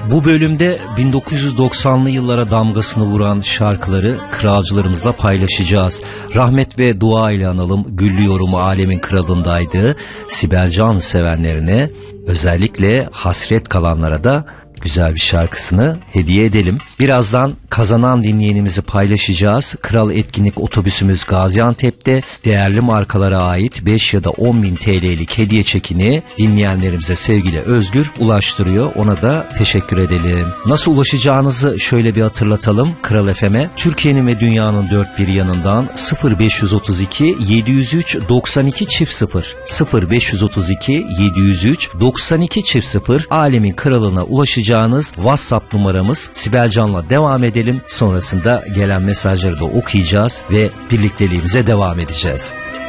Bu bölümde 1990'lı yıllara damgasını vuran şarkıları kralcılarımızla paylaşacağız. Rahmet ve dua ile analım. Güllü yorumu alemin kralındaydı. Sibel Can sevenlerine, özellikle hasret kalanlara da güzel bir şarkısını hediye edelim. Birazdan kazanan dinleyenimizi paylaşacağız. Kral Etkinlik otobüsümüz Gaziantep'te değerli markalara ait 5 ya da 10 bin TL'lik hediye çekini dinleyenlerimize sevgili Özgür ulaştırıyor. Ona da teşekkür edelim. Nasıl ulaşacağınızı şöyle bir hatırlatalım. Kral FM'e Türkiye'nin ve dünyanın dört bir yanından 0532 703 92 0 0532 703 92 0 alemin kralına ulaşacağınız WhatsApp numaramız. Sibel Can'la devam edelim. Sonrasında gelen mesajları da okuyacağız ve birlikteliğimize devam edeceğiz.